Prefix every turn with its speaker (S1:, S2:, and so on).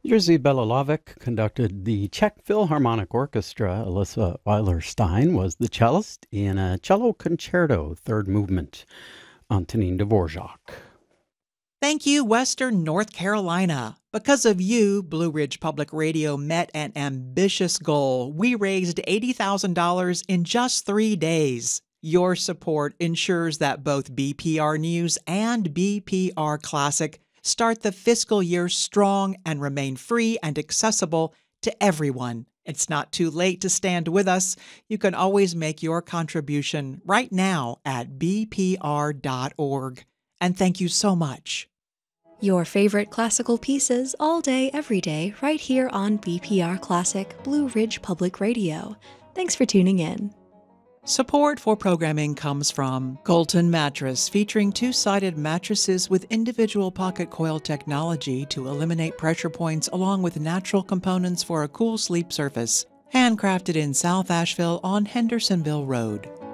S1: Jerzy Belalovic conducted the Czech Philharmonic Orchestra. Alyssa Weiler-Stein was the cellist in a cello concerto, third movement, Antonin Dvorak.
S2: Thank you, Western North Carolina. Because of you, Blue Ridge Public Radio met an ambitious goal. We raised $80,000 in just 3 days. Your support ensures that both BPR News and BPR Classic start the fiscal year strong and remain free and accessible to everyone. It's not too late to stand with us. You can always make your contribution right now at bpr.org. And thank you so much.
S3: Your favorite classical pieces all day, every day, right here on BPR Classic, Blue Ridge Public Radio. Thanks for tuning in.
S2: Support for programming comes from Colton Mattress, featuring two-sided mattresses with individual pocket coil technology to eliminate pressure points along with natural components for a cool sleep surface. Handcrafted in South Asheville on Hendersonville Road.